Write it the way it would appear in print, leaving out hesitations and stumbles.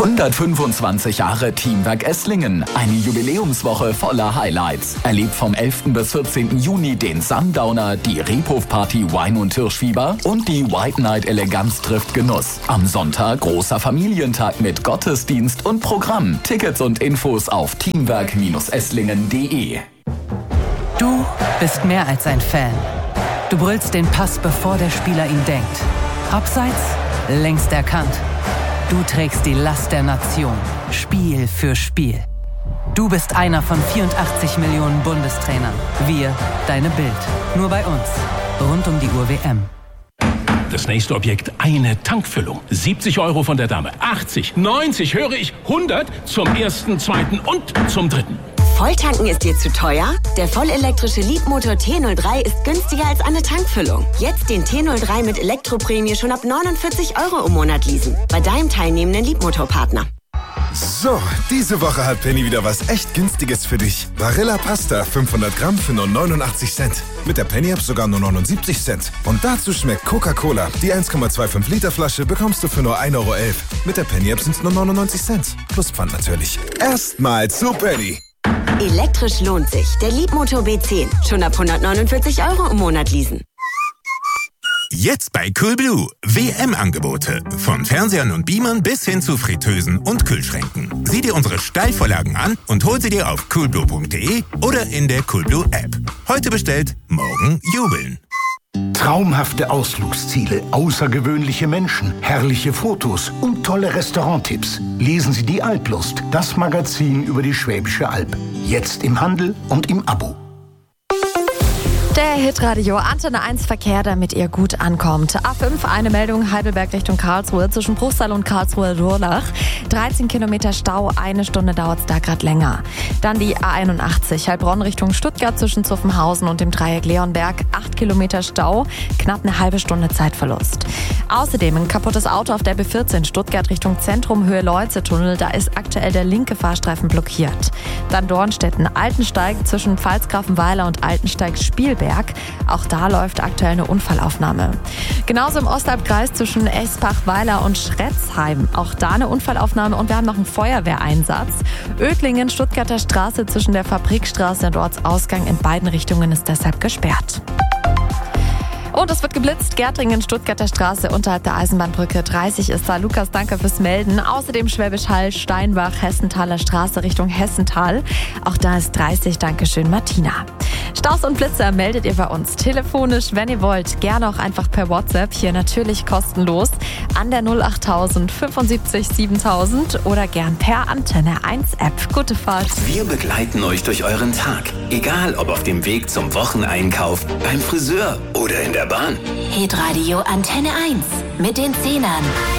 125 Jahre Teamwerk Esslingen. Eine Jubiläumswoche voller Highlights. Erlebt vom 11. bis 14. Juni den Sundowner, die Rebhof-Party Wein und Hirschfieber und die White Night Eleganz trifft Genuss. Am Sonntag großer Familientag mit Gottesdienst und Programm. Tickets und Infos auf teamwerk-esslingen.de. Du bist mehr als ein Fan. Du brüllst den Pass, bevor der Spieler ihn denkt. Abseits, längst erkannt. Du trägst die Last der Nation, Spiel für Spiel. Du bist einer von 84 Millionen Bundestrainern. Wir, deine Bild. Nur bei uns. Rund um die Uhr WM. Das nächste Objekt, eine Tankfüllung. 70 € von der Dame. 80, 90, höre ich, 100 zum ersten, zweiten und zum dritten. Volltanken ist dir zu teuer? Der vollelektrische Leapmotor T03 ist günstiger als eine Tankfüllung. Jetzt den T03 mit Elektroprämie schon ab 49 € im Monat leasen. Bei deinem teilnehmenden Leapmotor-Partner. So, diese Woche hat Penny wieder was echt Günstiges für dich. Barilla Pasta, 500 Gramm für nur 89 Cent. Mit der Penny-App sogar nur 79 Cent. Und dazu schmeckt Coca-Cola. Die 1,25 Liter Flasche bekommst du für nur 1,11 €. Mit der Penny-App sind es nur 99 Cent. Plus Pfand natürlich. Erstmal zu Penny. Elektrisch lohnt sich. Der Leapmotor B10. Schon ab 149 € im Monat leasen. Jetzt bei Coolblue. WM-Angebote. Von Fernsehern und Beamern bis hin zu Fritteusen und Kühlschränken. Sieh dir unsere Steilvorlagen an und hol sie dir auf coolblue.de oder in der Coolblue App. Heute bestellt, morgen jubeln. Traumhafte Ausflugsziele, außergewöhnliche Menschen, herrliche Fotos und tolle Restauranttipps. Lesen Sie die Alplust, das Magazin über die Schwäbische Alb. Jetzt im Handel und im Abo. Der Hitradio Antenne 1 Verkehr, damit ihr gut ankommt. A5, eine Meldung, Heidelberg Richtung Karlsruhe, zwischen Bruchsal und Karlsruhe-Durlach. 13 Kilometer Stau, 1 Stunde dauert es da gerade länger. Dann die A81, Heilbronn Richtung Stuttgart, zwischen Zuffenhausen und dem Dreieck Leonberg. 8 Kilometer Stau, knapp eine halbe Stunde Zeitverlust. Außerdem ein kaputtes Auto auf der B14, Stuttgart Richtung Zentrum, Höhe Leuze-Tunnel. Da ist aktuell der linke Fahrstreifen blockiert. Dann Dornstetten-Altensteig zwischen Pfalzgrafenweiler und Altensteig-Spielberg. Auch da läuft aktuell eine Unfallaufnahme. Genauso im Ostalbkreis zwischen Espach-Weiler und Schretzheim. Auch da eine Unfallaufnahme und wir haben noch einen Feuerwehreinsatz. Ödlingen, Stuttgarter Straße zwischen der Fabrikstraße und Ortsausgang in beiden Richtungen ist deshalb gesperrt. Und es wird geblitzt. Gärtringen, Stuttgarter Straße unterhalb der Eisenbahnbrücke 30 ist da. Lukas, danke fürs Melden. Außerdem Schwäbisch Hall, Steinbach, Hessenthaler Straße Richtung Hessenthal. Auch da ist 30. Dankeschön, Martina. Staus und Blitzer meldet ihr bei uns telefonisch, wenn ihr wollt. Gerne auch einfach per WhatsApp. Hier natürlich kostenlos an der 08000 75 7000 oder gern per Antenne 1 App. Gute Fahrt. Wir begleiten euch durch euren Tag. Egal ob auf dem Weg zum Wocheneinkauf, beim Friseur oder in der Bahn. Hitradio Antenne 1 mit den Zehnern.